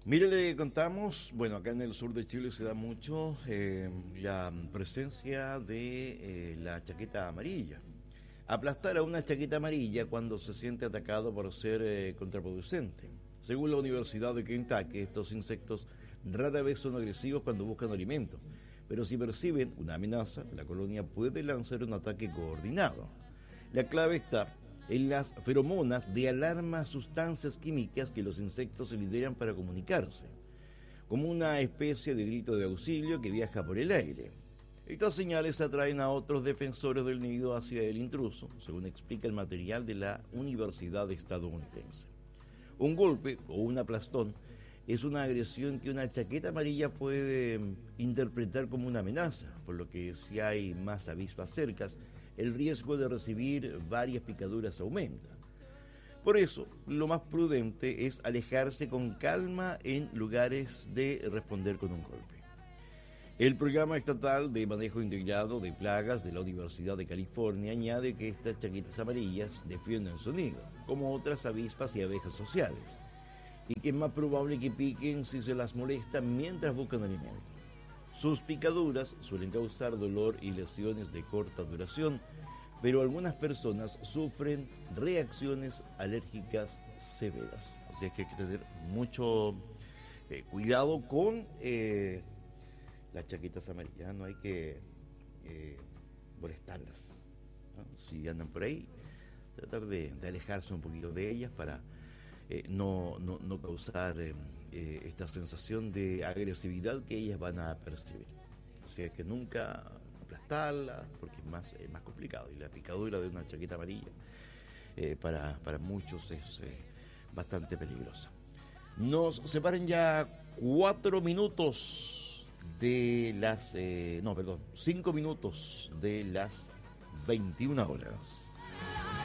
Mire, le contamos, bueno, acá en el sur de Chile se da mucho la presencia de la chaqueta amarilla. Aplastar a una chaqueta amarilla cuando se siente atacado por ser contraproducente. Según la Universidad de Kentucky, estos insectos rara vez son agresivos cuando buscan alimento, pero si perciben una amenaza, la colonia puede lanzar un ataque coordinado. La clave está en las feromonas de alarma, sustancias químicas que los insectos liberan para comunicarse, como una especie de grito de auxilio que viaja por el aire. Estas señales atraen a otros defensores del nido hacia el intruso, según explica el material de la Universidad estadounidense. Un golpe o un aplastón es una agresión que una chaqueta amarilla puede interpretar como una amenaza, por lo que si hay más avispas cercas, el riesgo de recibir varias picaduras aumenta. Por eso, lo más prudente es alejarse con calma en lugares de responder con un golpe. El Programa Estatal de Manejo Integrado de Plagas de la Universidad de California añade que estas chaquetas amarillas defienden su nido, como otras avispas y abejas sociales, y que es más probable que piquen si se las molesta mientras buscan alimento. Sus picaduras suelen causar dolor y lesiones de corta duración, pero algunas personas sufren reacciones alérgicas severas. Así es que hay que tener mucho cuidado con las chaquetas amarillas, no hay que molestarlas, ¿no? Si andan por ahí, tratar de alejarse un poquito de ellas para no causar esta sensación de agresividad que ellas van a percibir. O sea que nunca aplastarlas, porque es más complicado. Y la picadura de una chaqueta amarilla para muchos es bastante peligrosa. Nos separan ya 4 minutos de las... 5 minutos de las 21 horas.